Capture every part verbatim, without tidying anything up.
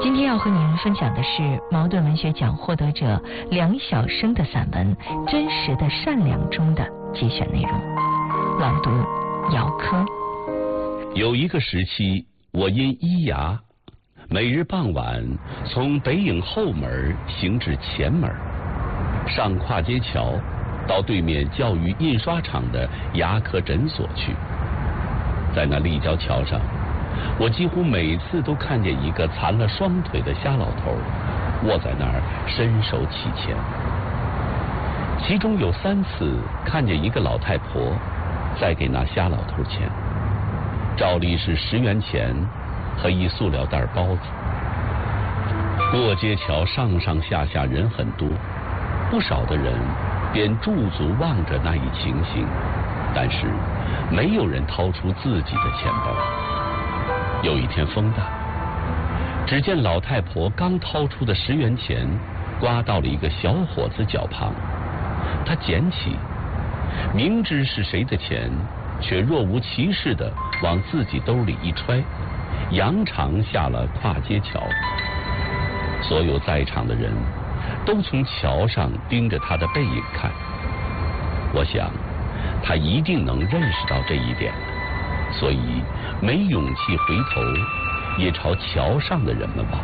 今天要和您分享的是茅盾文学奖获得者梁晓声的散文《真实的善良》中的节选内容。朗读姚科。 有一个时期，我因医牙，每日傍晚从北影后门行至前门，上跨街桥，到对面教育印刷厂的牙科诊所去。在那立交桥上，我几乎每次都看见一个残了双腿的瞎老头卧在那儿伸手乞钱。其中有三次看见一个老太婆在给那瞎老头钱，照例是十元钱和一塑料袋包子。过街桥上上下下人很多，不少的人便驻足望着那一情形，但是没有人掏出自己的钱包。有一天风大，只见老太婆刚掏出的十元钱刮到了一个小伙子脚旁，她捡起，明知是谁的钱，却若无其事地往自己兜里一揣，扬长下了跨街桥。所有在场的人都从桥上盯着她的背影看，我想她一定能认识到这一点，所以没勇气回头，也朝桥上的人们望。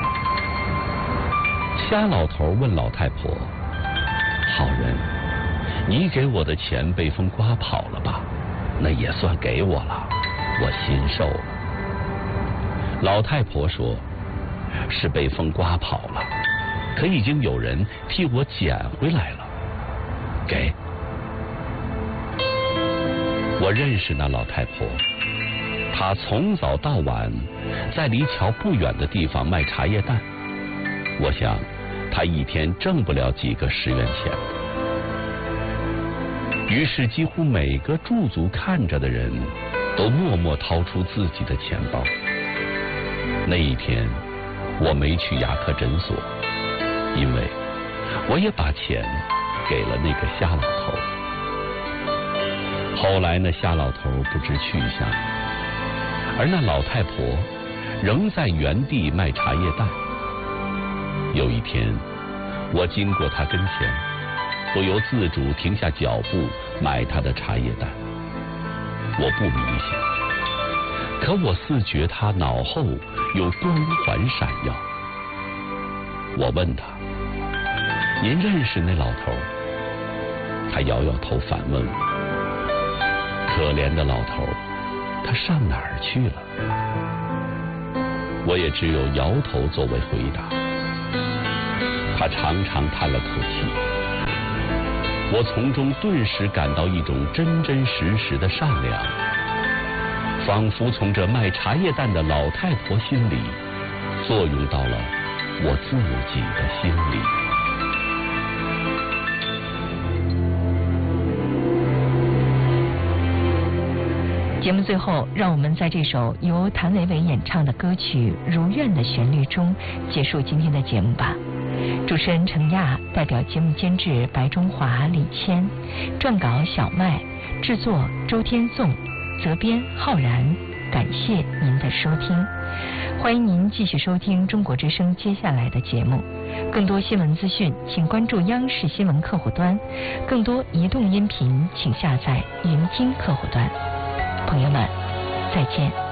瞎老头问老太婆：“好人，你给我的钱被风刮跑了吧？那也算给我了，我心受了。”老太婆说：“是被风刮跑了，可已经有人替我捡回来了，给。”我认识那老太婆，她从早到晚在离桥不远的地方卖茶叶蛋。我想她一天挣不了几个十元钱。于是几乎每个驻足看着的人都默默掏出自己的钱包。那一天我没去牙科诊所，因为我也把钱给了那个瞎老头。后来那瞎老头不知去向，而那老太婆仍在原地卖茶叶蛋。有一天我经过她跟前，不由自主停下脚步买她的茶叶蛋。我不迷信，可我似觉她脑后有光环闪耀。我问她：“您认识那老头？”她摇摇头反问我。可怜的老头，他上哪儿去了？我也只有摇头作为回答。他长长叹了口气，我从中顿时感到一种真真实实的善良，仿佛从这卖茶叶蛋的老太婆心里作用到了我自己的心里。 节目最后，让我们在这首由谭维维演唱的歌曲《如愿》的旋律中结束今天的节目吧。主持人程亚，代表节目监制白中华、李谦，撰稿小麦，制作周天纵，责编浩然。感谢您的收听，欢迎您继续收听中国之声接下来的节目。更多新闻资讯，请关注央视新闻客户端；更多移动音频，请下载云听客户端。朋友们，再见。